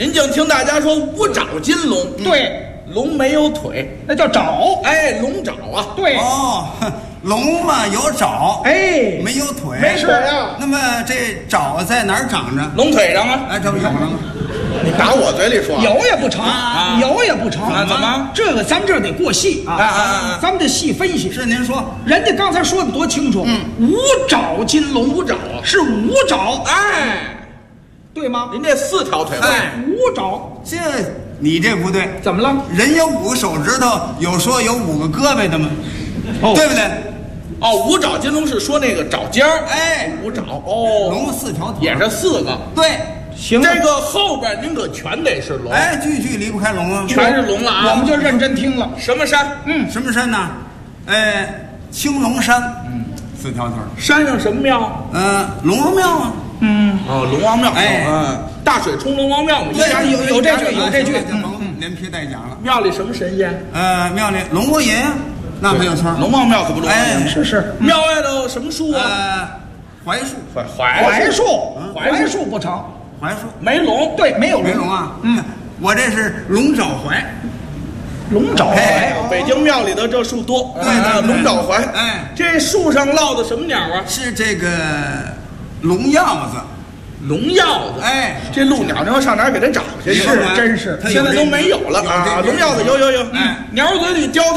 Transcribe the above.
您净听大家说五爪金龙， 对， 龙没有腿， 那叫爪。 哎，龙爪啊， 对， 哦，龙嘛有爪， 哎， 没有腿， 没事呀。 那么这爪在哪儿长着？ 龙腿上啊， 哎，这不有了吗？ 你打我嘴里说， 有也不成， 啊有也不成。 啊怎么这个咱这得过细啊！咱们得细分析。 是您说， 人家刚才说的多清楚，五爪金龙， 五爪啊， 是五爪， 哎， 对吗？ 您这4条腿哎五爪这你这不对， 怎么了？ 人有5个手指头，有说有5个胳膊的吗？ 哦对不对？ 哦，五爪金龙是说那个爪尖儿， 哎， 五爪哦， 龙4条腿也是4个。 对， 行， 这个后边您可全得是龙， 哎，句离不开龙啊。 全是龙了啊。 我们就认真听了。 什么山？ 什么山呢？青龙山，4条腿。 山上什么庙？ 龙王庙啊。 哦，龙王庙。 哎大水冲龙王庙嘛，一对家有这句有这句连批带讲了。 庙里什么神仙？ 庙里龙王爷呀，那没有错。 龙王庙可不龙王爷哎， 是庙外头有什么树啊？ 槐树， 槐树，槐树不成， 槐树没龙。 对，没有没龙啊。我这是龙爪槐。 龙爪哎槐， 北京庙里的这树多， 对龙爪槐。 哎， 这树上落的什么鸟啊？ 是这个龙鹞子。 龙鹞子。 哎， 这鹿鸟，你要上哪儿给它找去？ 是真是它有现在都没有了啊！龙鹞子有， 哎， 鸟嘴里叼